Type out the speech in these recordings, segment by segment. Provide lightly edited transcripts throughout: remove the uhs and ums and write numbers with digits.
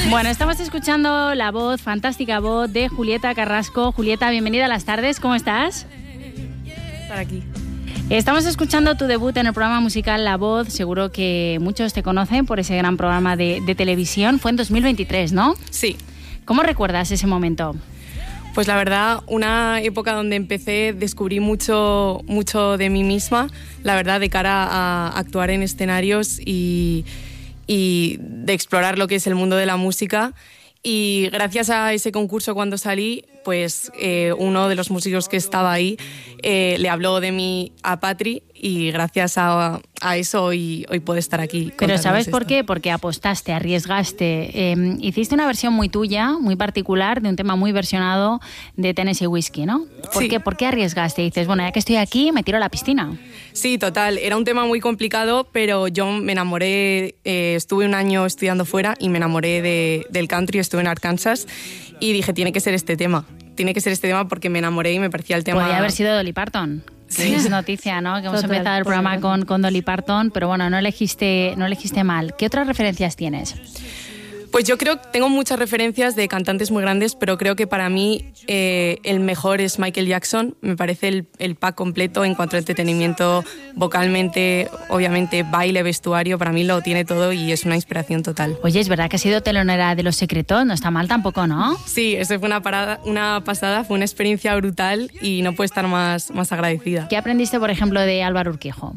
Bueno, estamos escuchando la voz, fantástica voz de Julieta Carrasco. Julieta, bienvenida a Las Tardes, ¿cómo estás? Estar aquí. Estamos escuchando tu debut en el programa musical La Voz. Seguro que muchos te conocen por ese gran programa de televisión. Fue en 2023, ¿no? Sí. ¿Cómo recuerdas ese momento? Pues la verdad, una época donde descubrí mucho de mí misma, la verdad, de cara a actuar en escenarios y de explorar lo que es el mundo de la música. Y gracias a ese concurso, cuando salí, pues uno de los músicos que estaba ahí le habló de mí a Patri, y gracias a eso hoy puedo estar aquí. Pero ¿sabes por qué? Porque apostaste, arriesgaste. Hiciste una versión muy tuya, muy particular, de un tema muy versionado de Tennessee Whiskey, ¿no? ¿Por qué? ¿Por qué arriesgaste? Y dices, bueno, ya que estoy aquí, me tiro a la piscina. Sí, total. Era un tema muy complicado, pero yo me enamoré. Estuve un año estudiando fuera y me enamoré del country. Estuve en Arkansas y dije, tiene que ser este tema. Tiene que ser este tema porque me enamoré y me parecía el tema... Podría haber sido Dolly Parton. Sí. Es noticia, ¿no? Que hemos empezado el programa con Dolly Parton, pero bueno, no elegiste mal. ¿Qué otras referencias tienes? Pues yo creo que tengo muchas referencias de cantantes muy grandes, pero creo que para mí el mejor es Michael Jackson. Me parece el pack completo en cuanto a entretenimiento, vocalmente, obviamente baile, vestuario, para mí lo tiene todo y es una inspiración total. Oye, es verdad que has sido telonera de Los Secretos, no está mal tampoco, ¿no? Sí, eso fue una pasada, fue una experiencia brutal y no puedo estar más agradecida. ¿Qué aprendiste, por ejemplo, de Álvaro Urquijo?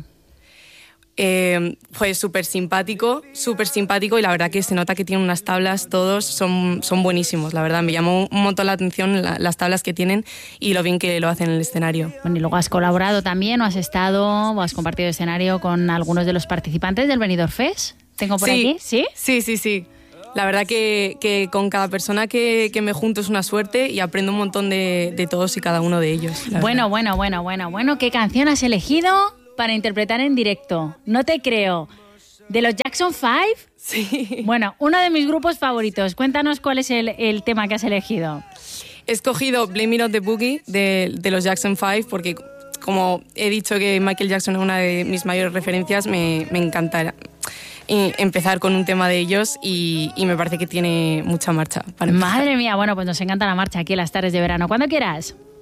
Fue súper simpático y la verdad que se nota que tienen unas tablas, todos son buenísimos, la verdad, me llamó un montón la atención las tablas que tienen y lo bien que lo hacen en el escenario. Bueno, y luego has colaborado también o has compartido escenario con algunos de los participantes del Benidorm Fest. ¿Tengo por aquí? ¿Sí? Sí. La verdad que con cada persona que me junto es una suerte y aprendo un montón de todos y cada uno de ellos. Bueno, ¿qué canción has elegido para interpretar en directo? No te creo. ¿De los Jackson 5? Sí. Bueno, uno de mis grupos favoritos. Cuéntanos cuál es el tema que has elegido. He escogido Blame It on the Boogie de los Jackson 5 porque, como he dicho que Michael Jackson es una de mis mayores referencias, me encanta empezar con un tema de ellos y me parece que tiene mucha marcha. Madre mía, bueno, pues nos encanta la marcha aquí en Las Tardes de Verano. Cuando quieras.